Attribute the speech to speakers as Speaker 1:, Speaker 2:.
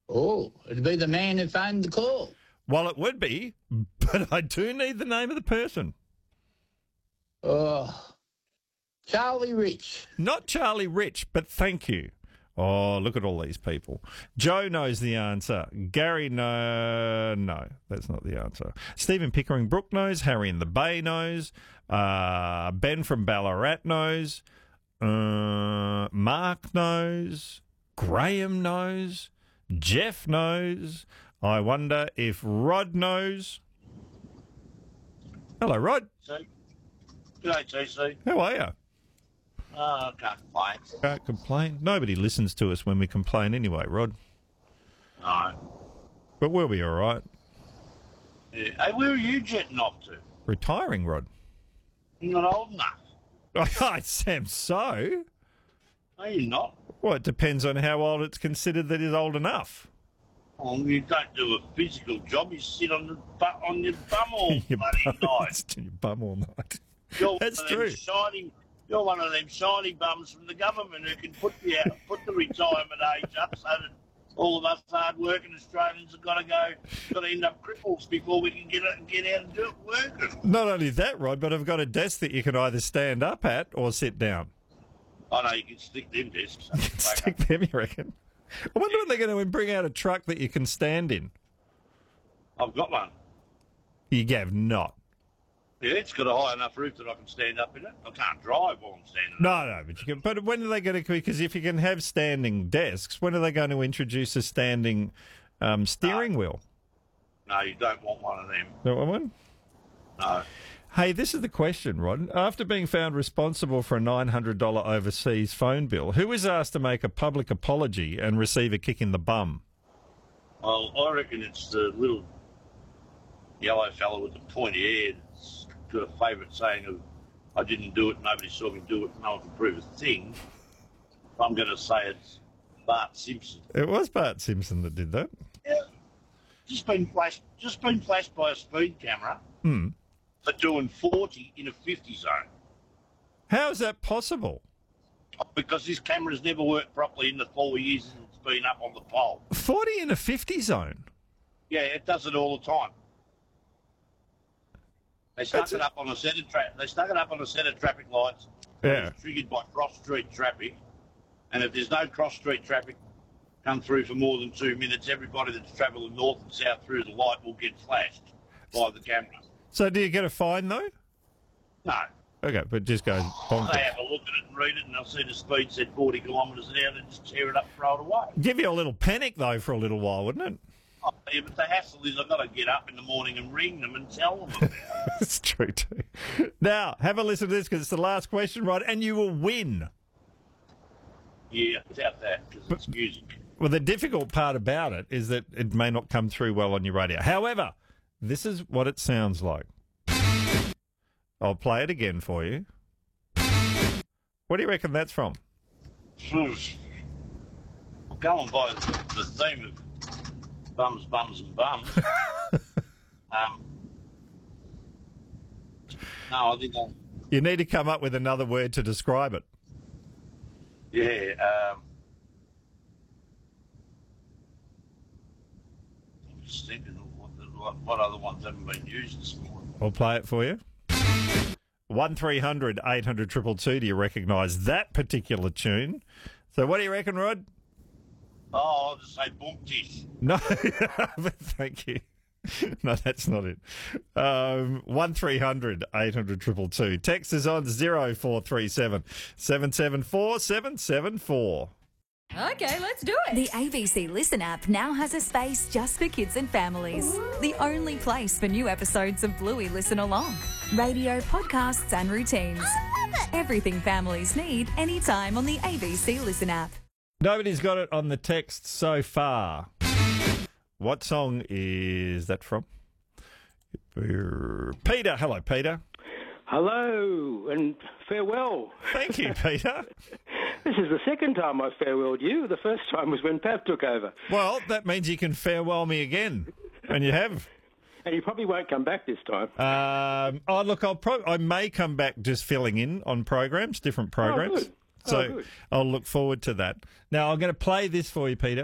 Speaker 1: Oh, it'd be the man who phoned the call.
Speaker 2: Well, it would be, but I do need the name of the person.
Speaker 1: Oh, Charlie Rich.
Speaker 2: Not Charlie Rich, but thank you. Oh, look at all these people. Joe knows the answer. Gary, no, that's not the answer. Stephen Pickering Brook knows. Harry in the Bay knows. Ben from Ballarat knows. Mark knows. Graham knows. Jeff knows. I wonder if Rod knows. Hello, Rod.
Speaker 3: G'day, TC.
Speaker 2: How are you?
Speaker 3: I can't complain.
Speaker 2: Can't complain. Nobody listens to us when we complain anyway, Rod.
Speaker 3: No.
Speaker 2: But we'll be all right.
Speaker 3: Yeah. Hey, where are you jetting off to?
Speaker 2: Retiring, Rod.
Speaker 3: You're not old enough.
Speaker 2: Oh, Sam, so?
Speaker 3: No, you're not.
Speaker 2: Well, it depends on how old it's considered that is old enough.
Speaker 3: Well, you don't do a physical job. You sit on your bum all bloody night.
Speaker 2: Sit on your bum all night.
Speaker 3: That's true. You're one of them shiny bums from the government who can put the retirement age up so that all of us hard-working Australians have got to end up cripples before we can get out and do it working.
Speaker 2: Not only that, Rod, but I've got a desk that you can either stand up at or sit down.
Speaker 3: I know you can stick them desks.
Speaker 2: Stick them, you reckon? I wonder when they're going to bring out a truck that you can stand in.
Speaker 3: I've got one.
Speaker 2: You have not.
Speaker 3: Yeah, it's got a high enough roof that I can stand up in it. I can't drive while I'm standing up.
Speaker 2: No, but you can. But when are they going to? Because if you can have standing desks, when are they going to introduce a standing steering wheel?
Speaker 3: No, you don't want one of them.
Speaker 2: Don't want one?
Speaker 3: No.
Speaker 2: Hey, this is the question, Rod. After being found responsible for a $900 overseas phone bill, who was asked to make a public apology and receive a kick in the bum?
Speaker 3: Well, I reckon it's the little yellow fella with the pointy hair that's got a favourite saying of, I didn't do it, nobody saw me do it, no one can prove a thing. I'm going to say it's Bart Simpson.
Speaker 2: It was Bart Simpson that did that.
Speaker 3: Yeah. Just been flashed by a speed camera for doing 40 in a 50 zone.
Speaker 2: How is that possible?
Speaker 3: Because this camera's never worked properly in the 4 years since it's been up on the pole.
Speaker 2: 40 in a 50 zone?
Speaker 3: Yeah, it does it all the time. They stuck it up on a set of traffic lights.
Speaker 2: Yeah.
Speaker 3: It's triggered by cross-street traffic. And if there's no cross-street traffic come through for more than 2 minutes, everybody that's travelling north and south through the light will get flashed by the camera.
Speaker 2: So do you get a fine, though?
Speaker 3: No.
Speaker 2: Okay, but just goes bonkers.
Speaker 3: They have a look at it and read it, and they'll see the speed said 40 kilometres an hour, and just tear it up and throw it away.
Speaker 2: Give you a little panic, though, for a little while, wouldn't it?
Speaker 3: Oh, yeah, but the hassle is I've got to get up in the morning and ring them and tell them about it.
Speaker 2: It's true, too. Now, have a listen to this, because it's the last question, Rod, and you will win.
Speaker 3: Yeah, without that, because it's music.
Speaker 2: Well, the difficult part about it is that it may not come through well on your radio. However, this is what it sounds like. I'll play it again for you. What do you reckon that's from?
Speaker 3: I'm going by the theme of bums, bums and bums. No, I think
Speaker 2: You need to come up with another word to describe it.
Speaker 3: yeah, I'm just thinking of what other ones haven't been used this morning.
Speaker 2: I'll play it for you. 1300 800 222. Do you recognise that particular tune? So what do you reckon, Rod?
Speaker 3: Oh, I'll just say boomtish.
Speaker 2: No, thank you. No, that's not it. 1300 800 222. Text is on 0437 774 774.
Speaker 4: Okay, let's do it.
Speaker 5: The ABC Listen app now has a space just for kids and families. The only place for new episodes of Bluey Listen Along. Radio, podcasts and routines.
Speaker 4: I love it.
Speaker 5: Everything families need anytime on the ABC Listen app.
Speaker 2: Nobody's got it on the text so far. What song is that from? Peter. Hello, Peter.
Speaker 6: Hello and farewell.
Speaker 2: Thank you, Peter.
Speaker 6: This is the second time I farewelled you. The first time was when Pav took over.
Speaker 2: Well, that means you can farewell me again, and you have.
Speaker 6: And you probably won't come back this time.
Speaker 2: Look, I may come back just filling in on programs, different programs.
Speaker 6: Good.
Speaker 2: So
Speaker 6: Good.
Speaker 2: I'll look forward to that. Now, I'm going to play this for you, Peter.